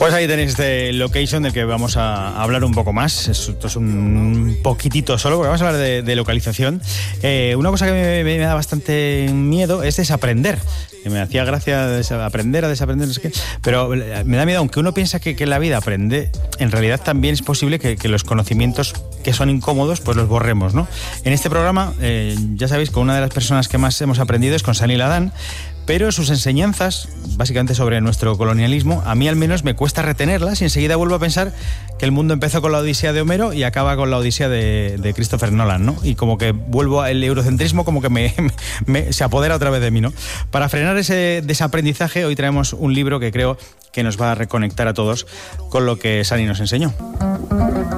Pues ahí tenéis este location del que vamos a hablar un poco más. Esto es un poquitito solo, porque vamos a hablar de localización. Una cosa que me da bastante miedo es desaprender. Me hacía gracia aprender a desaprender, no sé qué, pero me da miedo, aunque uno piensa que en la vida aprende, en realidad también es posible que los conocimientos que son incómodos, pues los borremos, ¿no? En este programa, ya sabéis, con una de las personas que más hemos aprendido es con Sani Ladán, pero sus enseñanzas, básicamente sobre nuestro colonialismo, a mí al menos me cuesta retenerlas y enseguida vuelvo a pensar que el mundo empezó con la Odisea de Homero y acaba con la Odisea de Christopher Nolan, ¿no? Y como que vuelvo al eurocentrismo, como que se apodera otra vez de mí, ¿no? Para frenar ese desaprendizaje, hoy traemos un libro que creo que nos va a reconectar a todos con lo que Sani nos enseñó.